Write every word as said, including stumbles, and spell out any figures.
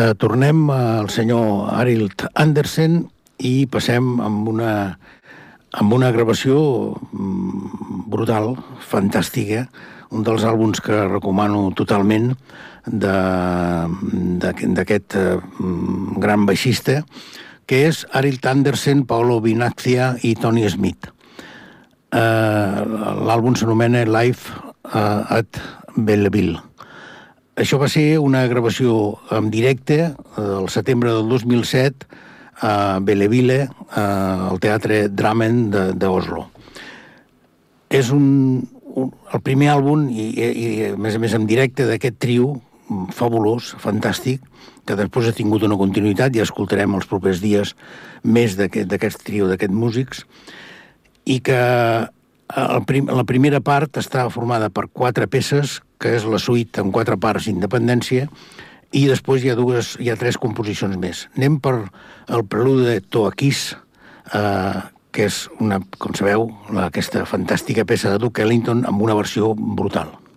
Eh, tornem al senyor Arild Andersen i passem amb una, amb una gravació brutal, fantàstica, un dels àlbums que recomano totalment d'aquest eh, gran baixista, que és Arild Andersen, Paolo Vinazia i Tony Smith. Eh, L'àlbum s'anomena Live eh, at Belleville. Això va ser una gravació en directe el setembre del dos mil set a Belleville, al Teatre Drammen d'Oslo. És un, un, el primer àlbum, i, i a més a més en directe, d'aquest trio fabulós, fantàstic, que després ha tingut una continuïtat i escoltarem els propers dies més d'aquest trio, d'aquests músics, i que el prim, la primera part està formada per quatre peces, que és la suite en quatre parts Independència, i després hi ha dues, hi ha tres composicions més. Anem per el preludi de Toakis, eh, que és una, com sabeu, aquesta fantàstica peça de Duke Ellington amb una versió brutal.